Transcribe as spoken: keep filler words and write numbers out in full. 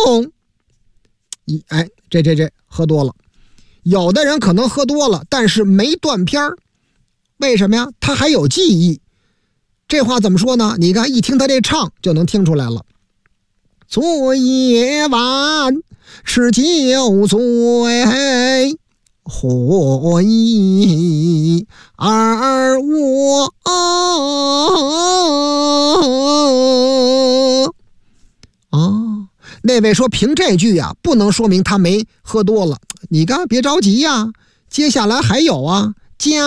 用。一哎，这这这喝多了。有的人可能喝多了，但是没断片儿，为什么呀？他还有记忆。这话怎么说呢？你看，一听他这唱就能听出来了。昨夜晚吃酒醉，或一而我哦，那位说凭这句啊，不能说明他没喝多了。你刚别着急呀、啊，接下来还有啊。